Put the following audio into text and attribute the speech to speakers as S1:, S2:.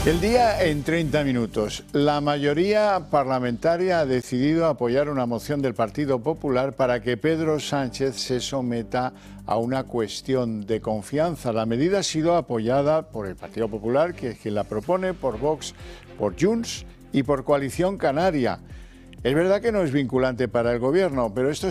S1: El día en 30 minutos. La mayoría parlamentaria ha decidido apoyar una moción del Partido Popular para que Pedro Sánchez se someta a una cuestión de confianza. La medida ha sido apoyada por el Partido Popular, que es quien la propone, por Vox, por Junts y por Coalición Canaria. Es verdad que no es vinculante para el Gobierno, pero esto